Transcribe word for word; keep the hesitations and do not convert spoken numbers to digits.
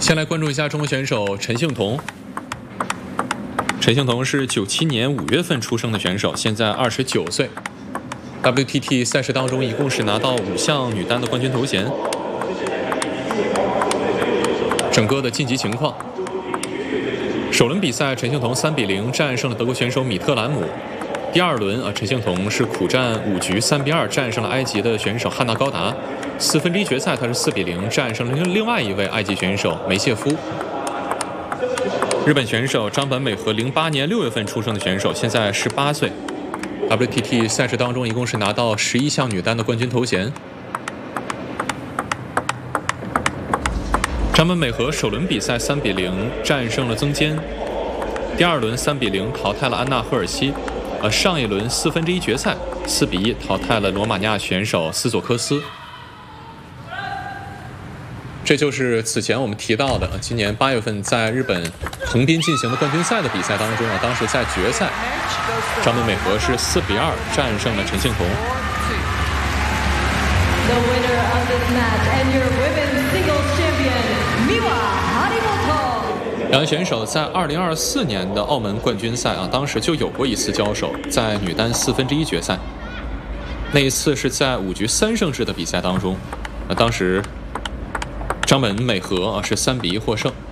先来关注一下中国选手陈幸同。陈幸同是九七年五月份出生的选手，现在二十九岁。W T T 赛事当中，一共是拿到五项女单的冠军头衔。整个的晋级情况：首轮比赛，陈幸同三比零战胜了德国选手米特兰姆。第二轮啊，陈幸同是苦战五局，三比二战胜了埃及的选手汉娜高达。四分之一决赛，他是四比零战胜了另外一位埃及选手梅谢夫。日本选手张本美和零八年六月份出生的选手，现在十八岁。W T T 赛事当中，一共是拿到十一项女单的冠军头衔。张本美和首轮比赛三比零战胜了曾坚，第二轮三比零淘汰了安娜赫尔西。呃，上一轮四分之一决赛四比一淘汰了罗马尼亚选手斯佐科斯。这就是此前我们提到的，今年八月份在日本横滨进行的冠军赛的比赛当中啊，当时在决赛，张本美和是四比二战胜了陈幸同。 The winner of this match and your women's singles champion, Miwa Harimoto. 两位选手在二零二四年的澳门冠军赛啊，当时就有过一次交手，在女单四分之一决赛。那一次是在五局三胜制的比赛当中，啊，当时张本美和啊是三比一获胜。